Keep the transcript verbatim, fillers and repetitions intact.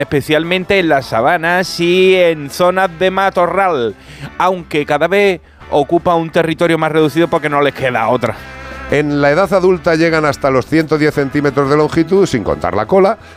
especialmente en las sabanas y en zonas de matorral, aunque cada vez ocupa un territorio más reducido porque no les queda otra. En la edad adulta llegan hasta los ciento diez centímetros de longitud, sin contar la cola,